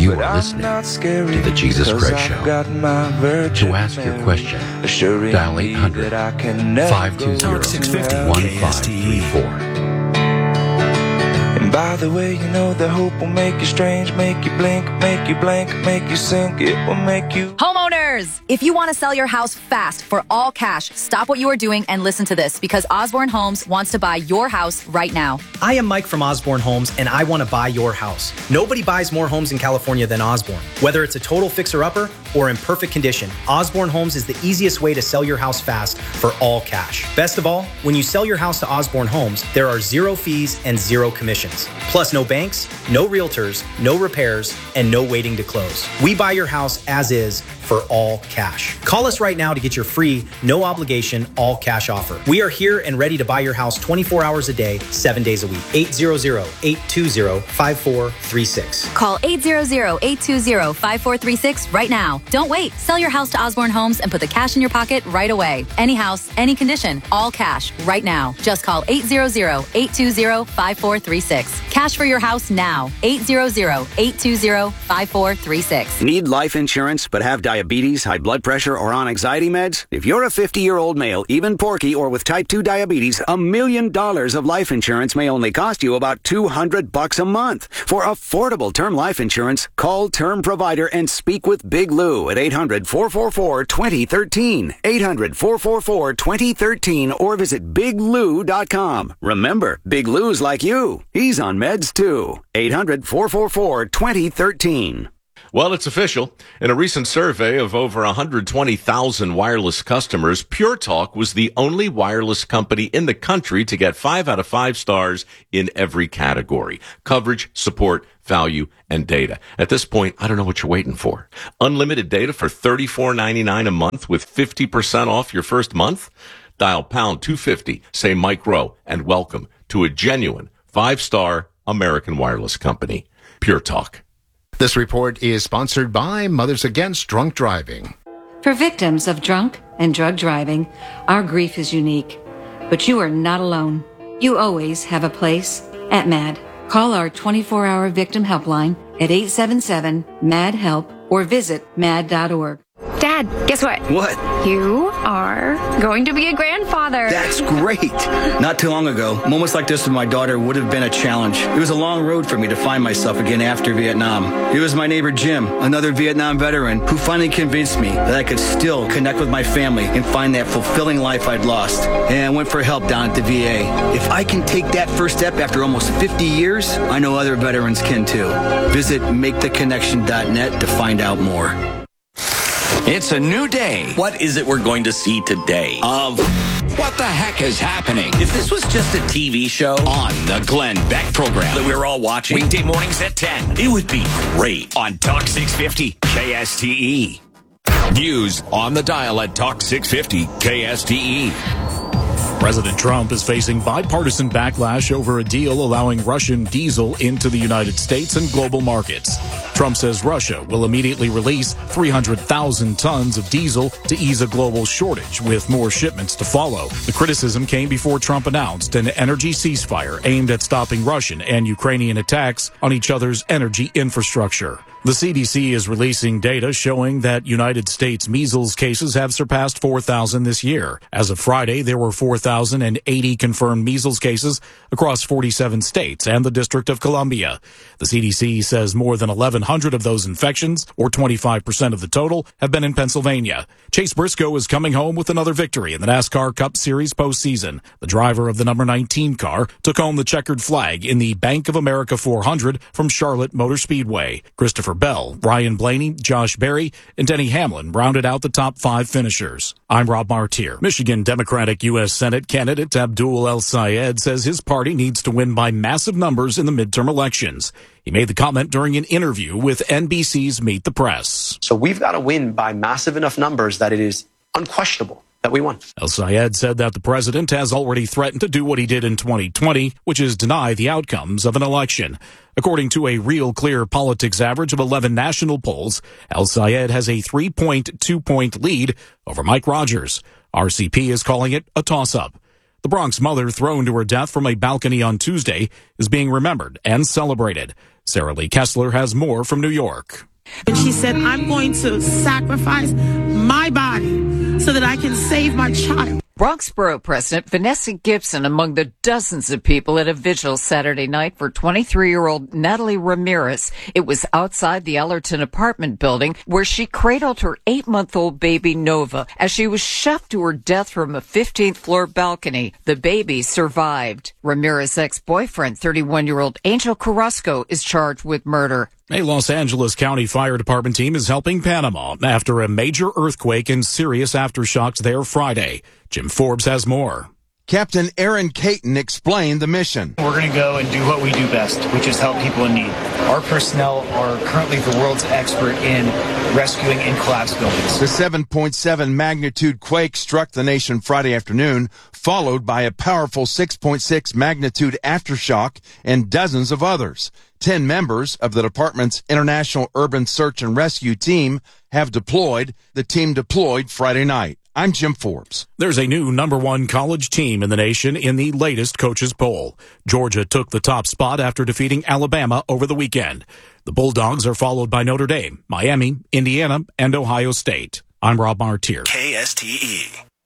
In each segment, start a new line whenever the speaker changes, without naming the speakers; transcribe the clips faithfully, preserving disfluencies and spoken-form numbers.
You are listening to The Jesus Christ Show. To ask your question, dial eight hundred, five two zero, one five three four.
And by the way, you know that hope will make you strange, make you blink, make you blank, make you sink, it will make you...
Homeowners! If you want to sell your house fast for all cash, stop what you are doing and listen to this, because Osborne Homes wants to buy your house right now.
I am Mike from Osborne Homes, and I want to buy your house. Nobody buys more homes in California than Osborne. Whether it's a total fixer-upper or in perfect condition, Osborne Homes is the easiest way to sell your house fast for all cash. Best of all, when you sell your house to Osborne Homes, there are zero fees and zero commissions. Plus no banks, no realtors, no repairs, and no waiting to close. We buy your house as is for all cash. Call us right now to get your free, no obligation, all cash offer. We are here and ready to buy your house twenty-four hours a day, seven days a week. eight hundred, eight two zero, five four three six.
Call eight hundred, eight two zero, five four three six right now. Don't wait. Sell your house to Osborne Homes and put the cash in your pocket right away. Any house, any condition, all cash right now. Just call eight hundred, eight two zero, five four three six. Cash for your house now. eight hundred, eight two zero, five four three six.
Need life insurance but have diabetes, high blood pressure, or on anxiety meds? If you're a fifty-year-old male, even porky, or with type two diabetes, a million dollars of life insurance may only cost you about two hundred bucks a month. For affordable term life insurance, call Term Provider and speak with Big Lou at eight hundred, four four four, two zero one three. eight hundred, four four four, two zero one three or visit big lou dot com. Remember, Big Lou's like you. He's on meds too. eight hundred, four four four, two zero one three.
Well, it's official. In a recent survey of over one hundred twenty thousand wireless customers, Pure Talk was the only wireless company in the country to get five out of five stars in every category: coverage, support, value, and data. At this point, I don't know what you're waiting for. Unlimited data for thirty-four ninety-nine a month with fifty percent off your first month? Dial pound two fifty, say Mike Rowe, and welcome to a genuine five-star American wireless company, Pure Talk.
This report is sponsored by Mothers Against Drunk Driving.
For victims of drunk and drug driving, our grief is unique. But you are not alone. You always have a place at MAD. Call our twenty-four hour victim helpline at eight seven seven, M A D, HELP or visit mad dot org.
Dad, guess what?
What?
You are going to be a grandfather.
That's great. Not too long ago, moments like this with my daughter would have been a challenge. It was a long road for me to find myself again after Vietnam. It was my neighbor Jim, another Vietnam veteran, who finally convinced me that I could still connect with my family and find that fulfilling life I'd lost. And I went for help down at the V A. If I can take that first step after almost fifty years, I know other veterans can too. Visit make the connection dot net to find out more.
It's a new day. What is it we're going to see today? Of what the heck is happening? If this was just a T V show on the Glenn Beck program that we were all watching weekday mornings at ten, it would be great on Talk six fifty K S T E. Views on the dial at Talk six fifty K S T E.
President Trump is facing bipartisan backlash over a deal allowing Russian diesel into the United States and global markets. Trump says Russia will immediately release three hundred thousand tons of diesel to ease a global shortage, with more shipments to follow. The criticism came before Trump announced an energy ceasefire aimed at stopping Russian and Ukrainian attacks on each other's energy infrastructure. The C D C is releasing data showing that United States measles cases have surpassed four thousand this year. As of Friday, there were four thousand eighty confirmed measles cases across forty-seven states and the District of Columbia. The C D C says more than eleven hundred of those infections, or twenty-five percent of the total, have been in Pennsylvania. Chase Briscoe is coming home with another victory in the NASCAR Cup Series postseason. The driver of the number nineteen car took home the checkered flag in the Bank of America four hundred from Charlotte Motor Speedway. Christopher Bell, Ryan Blaney, Josh Berry, and Denny Hamlin rounded out the top five finishers. I'm Rob Martier. Michigan Democratic U S Senate candidate Abdul El-Sayed says his party needs to win by massive numbers in the midterm elections. He made the comment during an interview with N B C's Meet the Press.
So we've got to win by massive enough numbers that it is unquestionable that we won.
El-Sayed said that the president has already threatened to do what he did in twenty twenty, which is deny the outcomes of an election. According to a Real Clear Politics average of eleven national polls, El-Sayed has a three point two point lead over Mike Rogers. R C P is calling it a toss-up. The Bronx mother thrown to her death from a balcony on Tuesday is being remembered and celebrated. Sarah Lee Kessler has more from New York.
And she said, I'm going to sacrifice my body so that I can save my child.
Bronx Borough President Vanessa Gibson among the dozens of people at a vigil Saturday night for twenty-three-year-old Natalie Ramirez. It was outside the Ellerton apartment building where she cradled her eight-month-old baby Nova as she was shoved to her death from a fifteenth floor balcony. The baby survived. Ramirez's ex-boyfriend, thirty-one-year-old Angel Carrasco, is charged with murder.
A Los Angeles County Fire Department team is helping Panama after a major earthquake and serious aftershocks there Friday. Jim Forbes has more.
Captain Aaron Caton explained the mission.
We're going to go and do what we do best, which is help people in need. Our personnel are currently the world's expert in rescuing in collapsed buildings.
The seven point seven magnitude quake struck the nation Friday afternoon, followed by a powerful six point six magnitude aftershock and dozens of others. Ten members of the department's International Urban Search and Rescue Team have deployed. The team deployed Friday night. I'm Jim Forbes.
There's a new number one college team in the nation in the latest coaches poll. Georgia took the top spot after defeating Alabama over the weekend. The Bulldogs are followed by Notre Dame, Miami, Indiana, and Ohio State. I'm Rob Martier.
K S T E.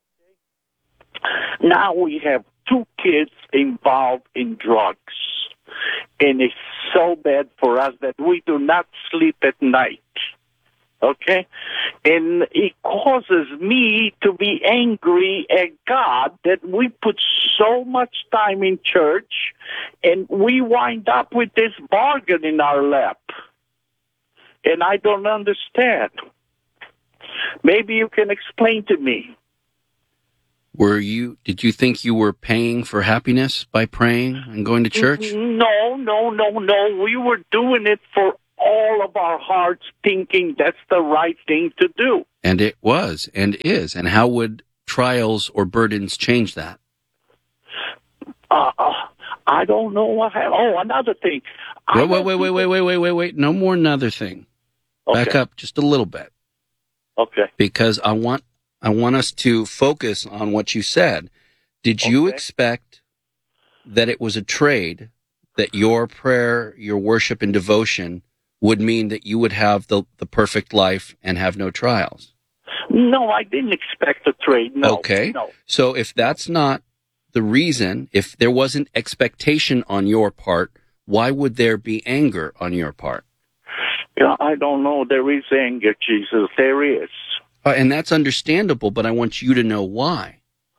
Now we have two kids involved in drugs. And it's so bad for us that we do not sleep at night. Okay? And it causes me to be angry at God that we put so much time in church and we wind up with this bargain in our lap. And I don't understand. Maybe you can explain to me.
Were you, did you think you were paying for happiness by praying and going to church?
No, no, no, no. We were doing it for all of our hearts, thinking that's the right thing to do.
And it was, and is. And how would trials or burdens change that?
Uh, I don't know what happened. Oh, another thing.
Wait, wait, wait, wait, wait, wait, wait, wait, wait. No more another thing.
Okay.
Back up just a little bit.
Okay.
Because I want I want us to focus on what you said. Did okay. you expect that it was a trade, that your prayer, your worship and devotion would mean that you would have the, the perfect life and have no trials?
No, I didn't expect a trade. No.
Okay.
No.
So if that's not the reason, if there wasn't expectation on your part, why would there be anger on your part?
Yeah, I don't know. There is anger, Jesus. There is.
Uh, and that's understandable, but I want you to know why.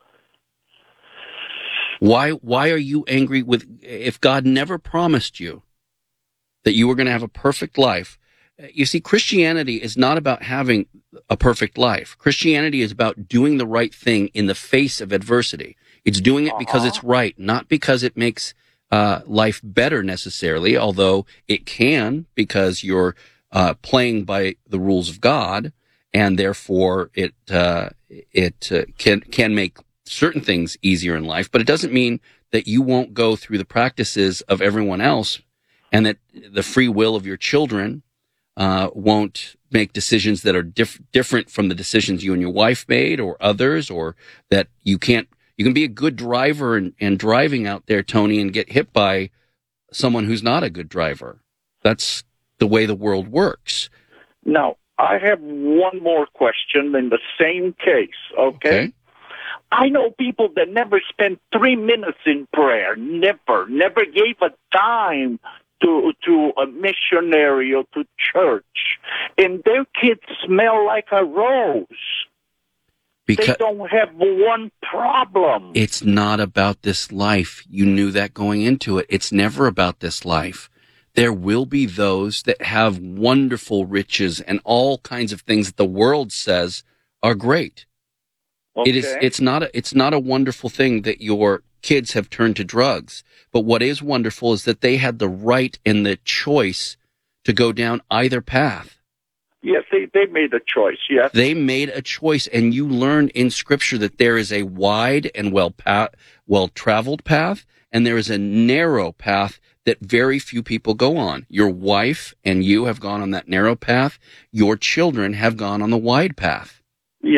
Why why are you angry with, if God never promised you that you were going to have a perfect life? You see, Christianity is not about having a perfect life. Christianity is about doing the right thing in the face of adversity. It's doing it uh-huh. because it's right, not because it makes uh, life better necessarily, although it can, because you're uh, playing by the rules of God. And therefore, it uh, it uh, can can make certain things easier in life, but it doesn't mean that you won't go through the practices of everyone else, and that the free will of your children uh, won't make decisions that are diff- different from the decisions you and your wife made, or others, or that you can't. You can be a good driver and, and driving out there, Tony, and get hit by someone who's not a good driver. That's the way the world works.
No. I have one more question in the same case, okay? okay? I know people that never spent three minutes in prayer, never, never gave a dime to to a missionary or to church, and their kids smell like a rose. Because they don't have one problem.
It's not about this life. You knew that going into it. It's never about this life. There will be those that have wonderful riches and all kinds of things that the world says are great. Okay. It is, it's not a, it's not a wonderful thing that your kids have turned to drugs. But what is wonderful is that they had the right and the choice to go down either path.
Yes, they, they made a choice, yes.
They made a choice, and you learn in Scripture that there is a wide and well pa- well-traveled path, and there is a narrow path that very few people go on. Your wife and you have gone on that narrow path. Your children have gone on the wide path.
Yes,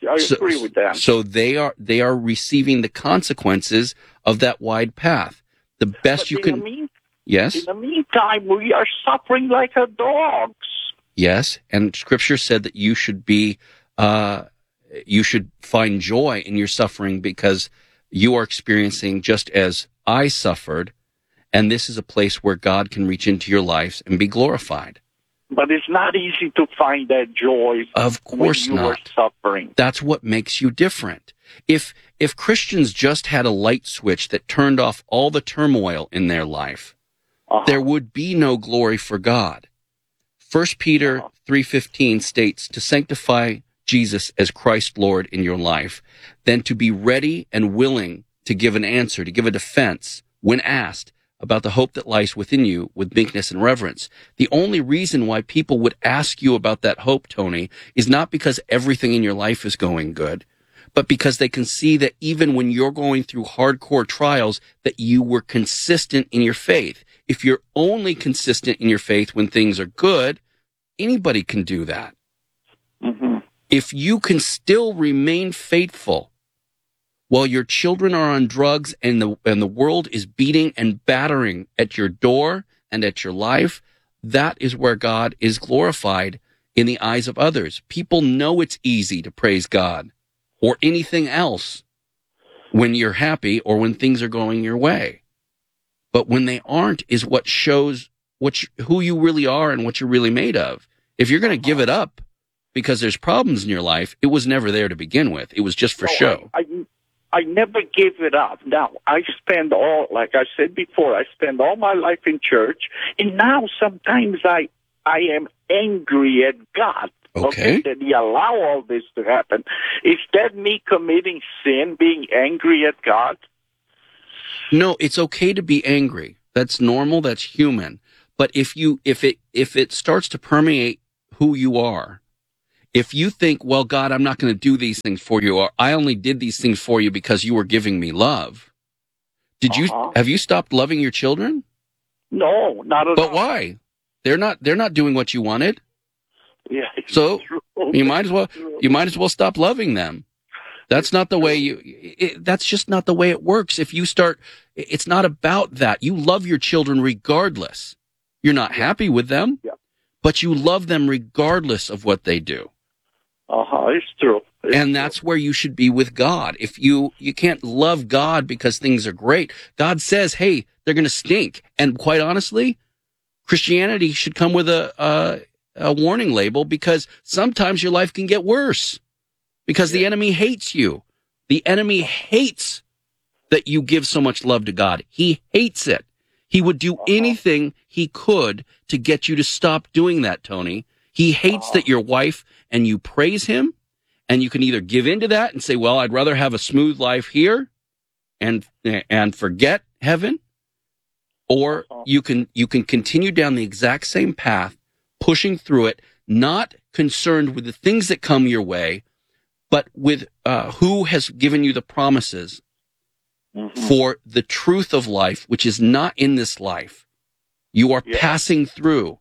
I
so,
agree with that.
So they are they are receiving the consequences of that wide path. The best
but
you
in
can.
The mean,
yes.
In the meantime, we are suffering like a dogs.
Yes, and Scripture said that you should be, uh, you should find joy in your suffering because you are experiencing just as I suffered, and this is a place where God can reach into your lives and be glorified.
But it's not easy to find that joy.
Of course
when you
not.
Are suffering.
That's what makes you different. If if Christians just had a light switch that turned off all the turmoil in their life, uh-huh. there would be no glory for God. First Peter uh-huh. three fifteen states to sanctify Jesus as Christ Lord in your life, then to be ready and willing to give an answer, to give a defense when asked about the hope that lies within you with meekness and reverence. The only reason why people would ask you about that hope, Tony, is not because everything in your life is going good, but because they can see that even when you're going through hardcore trials, that you were consistent in your faith. If you're only consistent in your faith when things are good, anybody can do that.
Mm-hmm.
If you can still remain faithful while your children are on drugs and the and the world is beating and battering at your door and at your life, that is where God is glorified in the eyes of others. People know it's easy to praise God or anything else when you're happy or when things are going your way. But when they aren't is what shows what you, who you really are and what you're really made of. If you're going to give it up because there's problems in your life, it was never there to begin with. It was just for
no,
show.
I, I, I never gave it up. Now, I spend all, like I said before, I spend all my life in church, and now sometimes I I am angry at God.
Okay.
okay. That He allow all this to happen. Is that me committing sin, being angry at God?
No, it's okay to be angry. That's normal. That's human. But if you if it if it starts to permeate who you are, if you think, well, God, I'm not going to do these things for you, or I only did these things for you because you were giving me love. Did uh-huh. you have you stopped loving your children?
No, not at
but
all.
But why? They're not they're not doing what you wanted.
Yeah.
So
true.
you might as well you might as well stop loving them. That's not the way you it, that's just not the way it works. If you start it's not about that. You love your children regardless. You're not happy with them,
yeah.
but you love them regardless of what they do.
Uh-huh, it's true. It's
and that's
true.
where you should be with God. If you, you can't love God because things are great. God says, hey, they're going to stink. And quite honestly, Christianity should come with a, a, a warning label because sometimes your life can get worse because yeah. the enemy hates you. The enemy hates that you give so much love to God. He hates it. He would do uh-huh. anything he could to get you to stop doing that, Tony. He hates uh-huh. that your wife and you praise him, and you can either give into that and say, well, I'd rather have a smooth life here and and forget heaven, or uh-huh. you can you can continue down the exact same path, pushing through it, not concerned with the things that come your way, but with uh, who has given you the promises mm-hmm. for the truth of life, which is not in this life. You are yeah. passing through.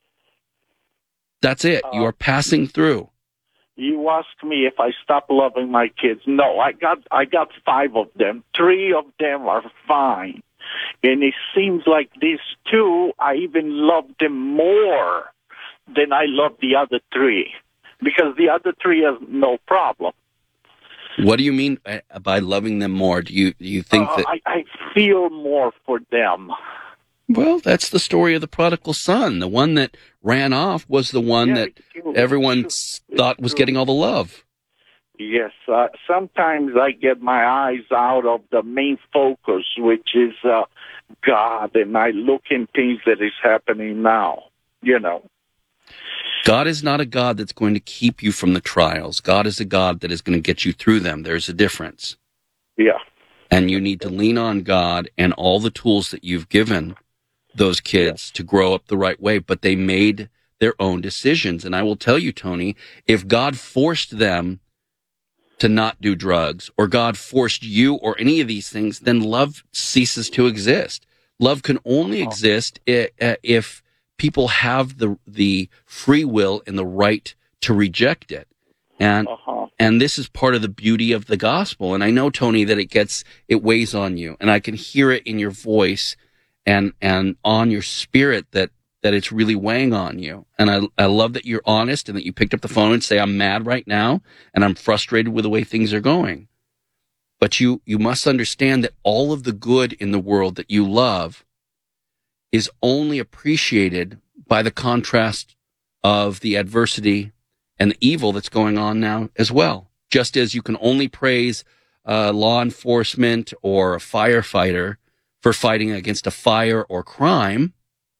That's it. Uh, you are passing through.
You asked me if I stopped loving my kids. No, I got I got five of them. Three of them are fine. And it seems like these two, I even love them more than I love the other three. Because the other three have no problem.
What do you mean by loving them more? Do you do you think
uh,
that...
I, I feel more for them.
Well, that's the story of the prodigal son. The one that ran off was the one
yeah,
that everyone thought was getting all the love.
Yes. Uh, sometimes I get my eyes out of the main focus, which is uh, God, and I look in things that is happening now, you know.
God is not a God that's going to keep you from the trials. God is a God that is going to get you through them. There's a difference.
Yeah.
And you need to lean on God and all the tools that you've given those kids to grow up the right way, but they made their own decisions. And I will tell you, Tony, if God forced them to not do drugs, or God forced you or any of these things, then love ceases to exist. Love can only exist if people have the the free will and the right to reject it. And uh-huh. and this is part of the beauty of the gospel. And I know, Tony, that it gets, it weighs on you, and I can hear it in your voice and, and on your spirit that, that it's really weighing on you. And I, I love that you're honest and that you picked up the phone and say, I'm mad right now and I'm frustrated with the way things are going. But you, you must understand that all of the good in the world that you love is only appreciated by the contrast of the adversity and the evil that's going on now as well. Just as you can only praise uh, law enforcement or a firefighter for fighting against a fire or crime,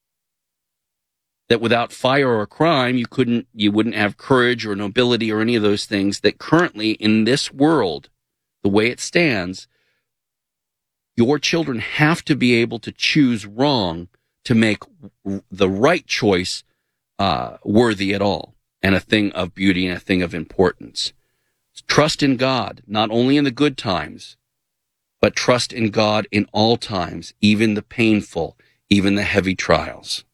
that without fire or crime, you couldn't, you wouldn't have courage or nobility or any of those things that currently in this world, the way it stands, your children have to be able to choose wrong to make the right choice uh, worthy at all, and a thing of beauty and a thing of importance. Trust in God, not only in the good times, but trust in God in all times, even the painful, even the heavy trials.